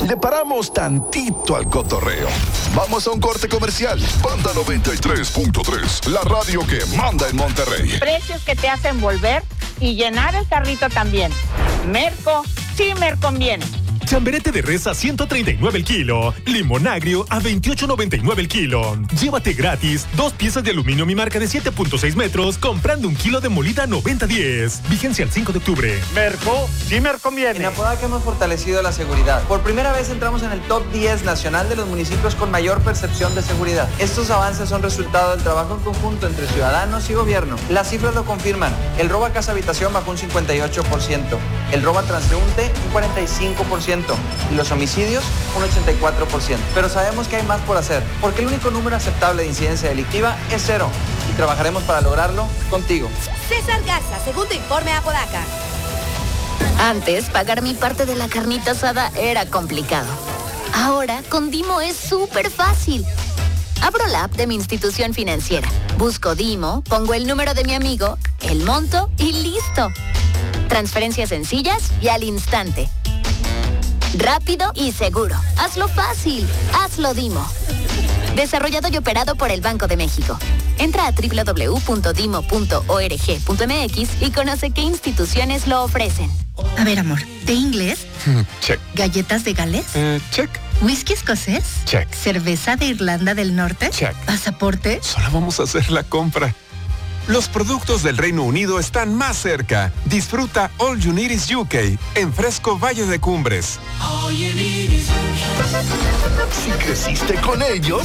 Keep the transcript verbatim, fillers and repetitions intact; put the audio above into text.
le paramos tantito al cotorreo. Vamos a un corte comercial. Banda noventa y tres punto tres, la radio que manda en Monterrey. Precios que te hacen volver y llenar el carrito también. Merco, sí me conviene. Chamberete de res a ciento treinta y nueve el kilo. Limón agrio a veintiocho noventa y nueve el kilo. Llévate gratis dos piezas de aluminio mi marca de siete punto seis metros comprando un kilo de molida noventa diez. Vigencia el cinco de octubre. Merco, sí me conviene. En Apodaca hemos fortalecido la seguridad. Por primera vez entramos en el top diez nacional de los municipios con mayor percepción de seguridad. Estos avances son resultado del trabajo en conjunto entre ciudadanos y gobierno. Las cifras lo confirman. El robo a casa habitación bajó un cincuenta y ocho por ciento. El robo a transeúnte un cuarenta y cinco por ciento. Y los homicidios un ochenta y cuatro por ciento. Pero sabemos que hay más por hacer, porque el único número aceptable de incidencia delictiva es cero. Y trabajaremos para lograrlo contigo. César Garza, segundo informe a Apodaca. Antes, pagar mi parte de la carnita asada era complicado. Ahora, con Dimo es súper fácil. Abro la app de mi institución financiera, busco Dimo, pongo el número de mi amigo, el monto y listo. Transferencias sencillas y al instante. Rápido y seguro. Hazlo fácil. Hazlo Dimo. Desarrollado y operado por el Banco de México. Entra a doble u doble u doble u punto dimo punto org punto m x y conoce qué instituciones lo ofrecen. A ver, amor, ¿de inglés? Check. ¿Galletas de Gales? Uh, check. ¿Whisky escocés? Check. ¿Cerveza de Irlanda del Norte? Check. ¿Pasaporte? Solo vamos a hacer la compra. Los productos del Reino Unido están más cerca. Disfruta All You Need Is U K en Fresco Valle de Cumbres. Si creciste con ellos,